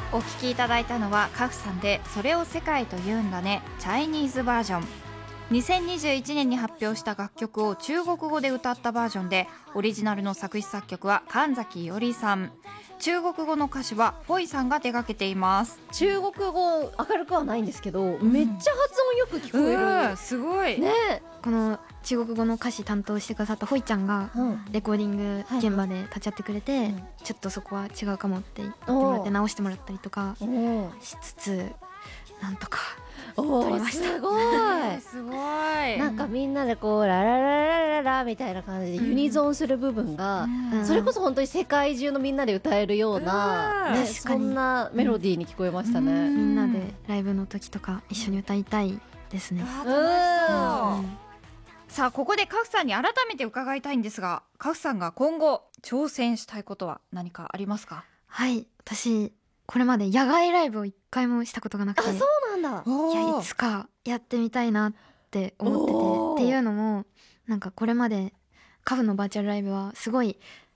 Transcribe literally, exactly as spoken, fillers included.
お聞きいただいたのはカフさんでそれを世界と言うんだねチャイニーズバージョン。にせんにじゅういちねんに発表した楽曲を中国語で歌ったバージョンで、オリジナルの作詞作曲は神崎伊織さん、中国語の歌詞はフォイさんが手掛けています。 中国語明るくはないんですけど、めっちゃ発音よく聞こえる、 うん、すごいね。 この中国語の歌詞担当してくださったホイちゃんがレコーディング現場で立ち会ってくれて、ちょっとそこは違うかもって言ってもらって直してもらったりとかしつつ、なんとか撮りました。 すごいすごい。 なんかみんなでこうララララララみたいな感じでユニゾンする部分が、 うんそれこそ本当に世界中のみんなで歌えるような、 うんね、 確かにそんなメロディーに聞こえましたね。 うんみんなでライブの時とか一緒に歌いたいですね。 あー楽しそう。 うんさあここでカフさんに改めて伺いたいんですが、カフさんが今後挑戦したいことは何かありますか？ はい、私これまで野外ライブを一回もしたことがなくて、 あ、そうなんだ。 いやいつかやってみたいなって思おーってて、っていうのもなんかこれまでカフのバーチャルライブはすごい